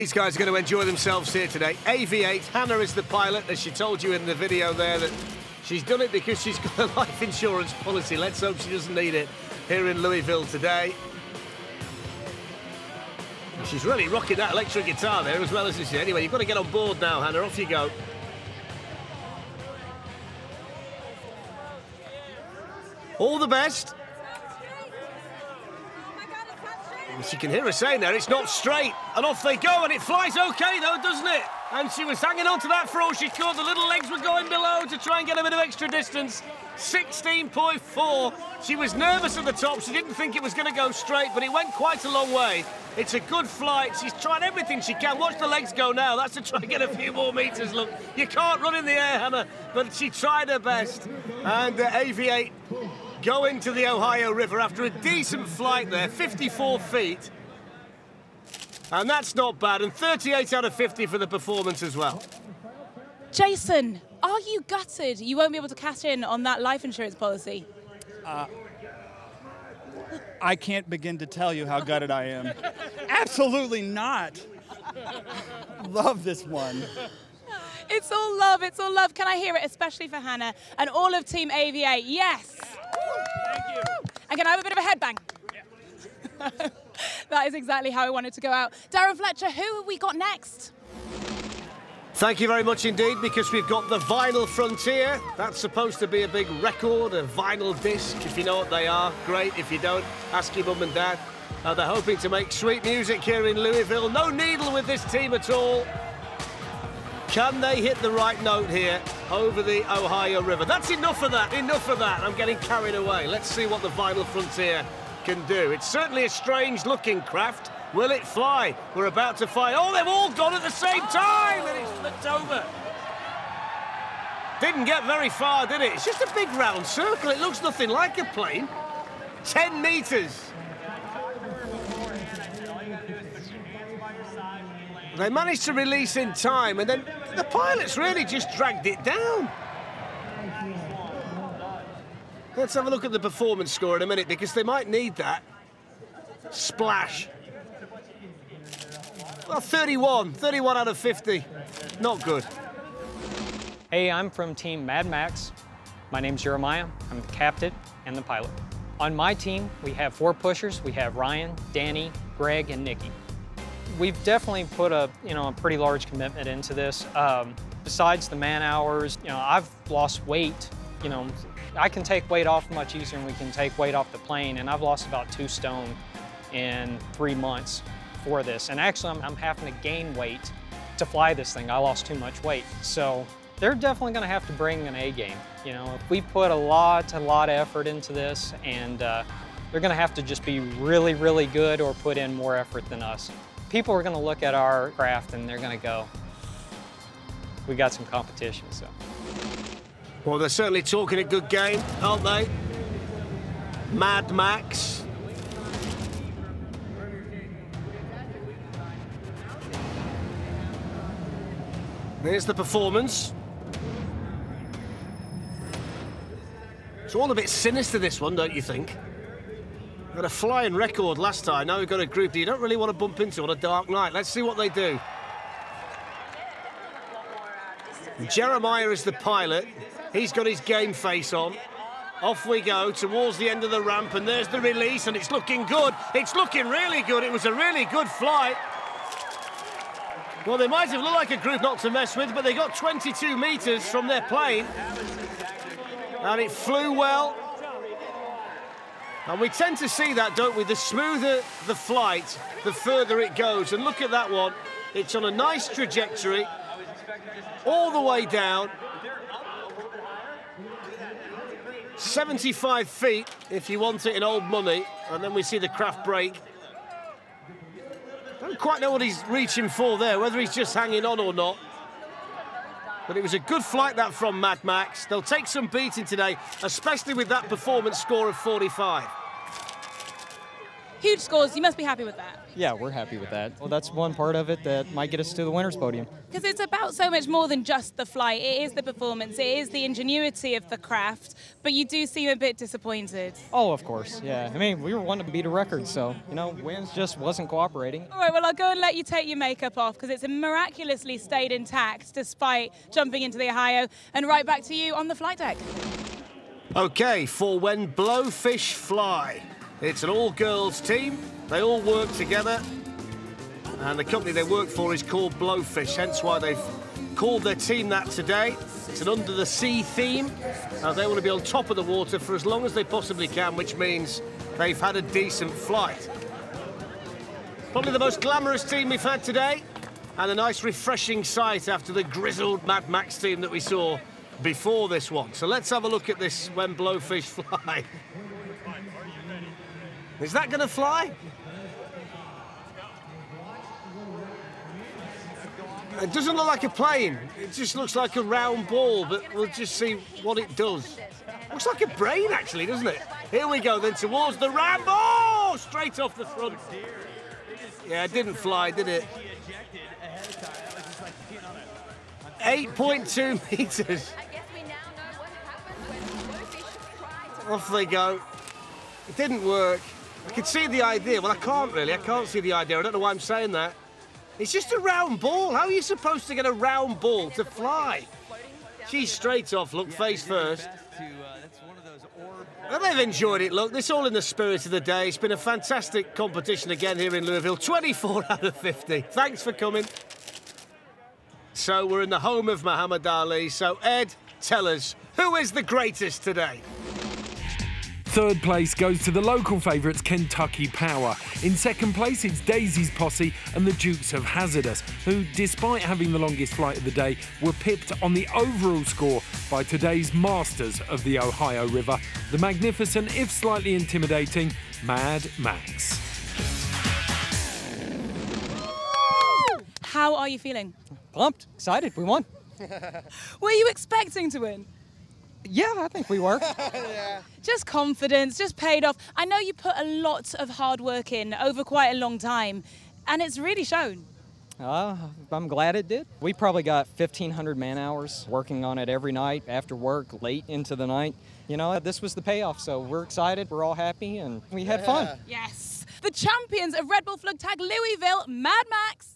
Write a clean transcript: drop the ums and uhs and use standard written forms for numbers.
These guys are going to enjoy themselves here today. AV8, Hannah is the pilot, as she told you in the video there, that she's done it because she's got a life insurance policy. Let's hope she doesn't need it here in Louisville today. She's really rocking that electric guitar there as well, isn't she? Anyway, you've got to get on board now, Hannah. Off you go. All the best. As you can hear her saying there, it's not straight. And off they go, and it flies okay, though, doesn't it? And she was hanging on to that for all she could. The little legs were going below to try and get a bit of extra distance. 16.4. She was nervous at the top. She didn't think it was going to go straight, but it went quite a long way. It's a good flight. She's trying everything she can. Watch the legs go now. That's to try and get a few more metres. Look, you can't run in the air, Hannah, but she tried her best. And AV8 go into the Ohio River after a decent flight there, 54 feet. And that's not bad, and 38 out of 50 for the performance as well. Jason, are you gutted you won't be able to cash in on that life insurance policy? I can't begin to tell you how gutted I am. Absolutely not. Love this one. It's all love, it's all love. Can I hear it, especially for Hannah and all of Team AV8? Yes. Thank you. And can I have a bit of a headbang? Yeah. That is exactly how I wanted to go out. Darren Fletcher, who have we got next? Thank you very much indeed, because we've got the Vinyl Frontier. That's supposed to be a big record, a vinyl disc. If you know what they are, great. If you don't, ask your mum and dad. They're hoping to make sweet music here in Louisville. No needle with this team at all. Can they hit the right note here over the Ohio River? That's enough of that, enough of that. I'm getting carried away. Let's see what the Vinyl Frontier can do. It's certainly a strange-looking craft. Will it fly? We're about to fly. Oh, they've all gone at the same time, and it's flipped over. Didn't get very far, did it? It's just a big round circle. It looks nothing like a plane. 10 metres. They managed to release in time, and then the pilots really just dragged it down. Let's have a look at the performance score in a minute, because they might need that. Splash. Well, 31 out of 50. Not good. Hey, I'm from Team Mad Max. My name's Jeremiah. I'm the captain and the pilot. On my team, we have 4 pushers. We have Ryan, Danny, Greg, and Nikki. We've definitely put a pretty large commitment into this. Besides the man hours, I've lost weight. I can take weight off much easier than we can take weight off the plane, and I've lost about 2 stone in 3 months for this. And actually, I'm having to gain weight to fly this thing. I lost too much weight. So they're definitely gonna have to bring an A game. If we put a lot of effort into this, and they're gonna have to just be really, really good or put in more effort than us. People are gonna look at our craft and they're gonna go, we got some competition, so. Well, they're certainly talking a good game, aren't they? Mad Max. There's the performance. It's all a bit sinister, this one, don't you think? Got a flying record last time. Now we've got a group that you don't really want to bump into on a dark night. Let's see what they do. Jeremiah is the pilot. He's got his game face on. Off we go towards the end of the ramp, and there's the release, and it's looking good. It's looking really good. It was a really good flight. Well, they might have looked like a group not to mess with, but they got 22 metres from their plane. And it flew well. And we tend to see that, don't we? The smoother the flight, the further it goes. And look at that one. It's on a nice trajectory, all the way down. 75 feet, if you want it in old money. And then we see the craft break. Don't quite know what he's reaching for there, whether he's just hanging on or not. But it was a good flight, that, from Mad Max. They'll take some beating today, especially with that performance score of 45. Huge scores, you must be happy with that. Yeah, we're happy with that. Well, that's one part of it that might get us to the winner's podium. Because it's about so much more than just the flight. It is the performance, it is the ingenuity of the craft, but you do seem a bit disappointed. Oh, of course, yeah. I mean, we were wanting to beat a record, so, winds just wasn't cooperating. All right, well, I'll go and let you take your makeup off because it's miraculously stayed intact despite jumping into the Ohio. And right back to you on the flight deck. OK, for when Blowfish fly. It's an all-girls team. They all work together. And the company they work for is called Blowfish, hence why they've called their team that today. It's an under-the-sea theme. They want to be on top of the water for as long as they possibly can, which means they've had a decent flight. Probably the most glamorous team we've had today, and a nice refreshing sight after the grizzled Mad Max team that we saw before this one. So let's have a look at this when Blowfish fly. Is that going to fly? It doesn't look like a plane. It just looks like a round ball, but we'll just see what it does. Looks like a brain, actually, doesn't it? Here we go, then, towards the ramp. Oh, straight off the front. Yeah, it didn't fly, did it? 8.2 metres. Off they go. It didn't work. I could see the idea. Well, I can't really. I can't see the idea. I don't know why I'm saying that. It's just a round ball. How are you supposed to get a round ball to fly? She's straight off. Look, face first. Well, they've enjoyed it. Look, this all in the spirit of the day. It's been a fantastic competition again here in Louisville. 24 out of 50. Thanks for coming. So we're in the home of Muhammad Ali. So, Ed, tell us, who is the greatest today? Third place goes to the local favourites Kentucky Power. In second place, it's Daisy's Posse and the Dukes of Hazardous, who, despite having the longest flight of the day, were pipped on the overall score by today's masters of the Ohio River, the magnificent, if slightly intimidating, Mad Max. How are you feeling? Pumped, excited, we won. Were you expecting to win? Yeah, I think we were. Just confidence, just paid off. I know you put a lot of hard work in over quite a long time, and it's really shown. I'm glad it did. We probably got 1,500 man-hours working on it every night, after work, late into the night. This was the payoff, so we're excited, we're all happy, and we had fun. Yes. The champions of Red Bull Flugtag Louisville, Mad Max.